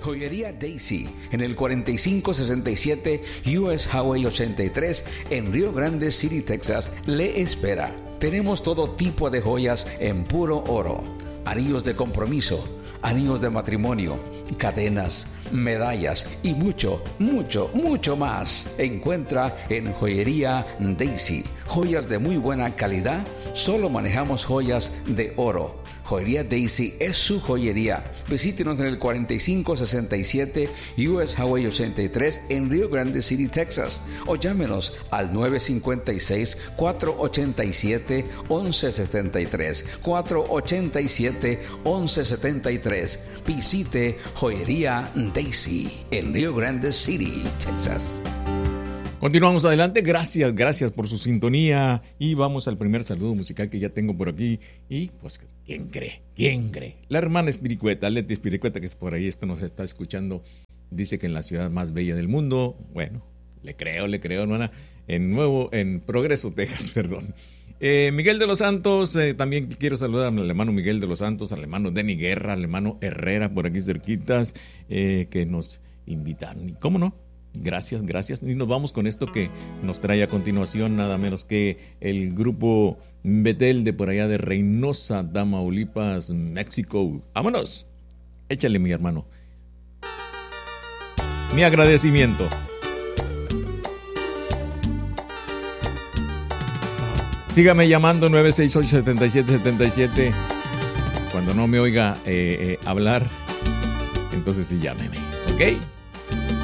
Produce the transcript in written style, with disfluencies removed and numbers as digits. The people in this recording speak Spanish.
Joyería Daisy, en el 4567 US Highway 83, en Rio Grande City, Texas, le espera. Tenemos todo tipo de joyas en puro oro, anillos de compromiso, anillos de matrimonio, cadenas, medallas y mucho, mucho, mucho más. Encuentra en Joyería Daisy joyas de muy buena calidad. Solo manejamos joyas de oro. Joyería Daisy es su joyería. Visítenos en el 4567 US Highway 83 en Rio Grande City, Texas, o llámenos al 956-487-1173, 487-1173. Visite Joyería Daisy en Rio Grande City, Texas. Continuamos adelante, gracias por su sintonía y vamos al primer saludo musical que ya tengo por aquí y pues, ¿quién cree? La hermana Espiricueta, Leti Espiricueta, que es por ahí, esto nos está escuchando, dice que en la ciudad más bella del mundo, bueno, le creo, hermana, en Progreso, Texas, perdón. Miguel de los Santos, también quiero saludar al hermano Miguel de los Santos, al hermano Denny Guerra, al hermano Herrera, por aquí cerquitas, que nos invitaron, y cómo no. Gracias. Y nos vamos con esto que nos trae a continuación, nada menos que el grupo Betel de por allá de Reynosa, Tamaulipas, México. ¡Vámonos! Échale, mi hermano. Mi agradecimiento. Sígame llamando 968-7777. Cuando no me oiga hablar, entonces sí llámeme, ¿ok?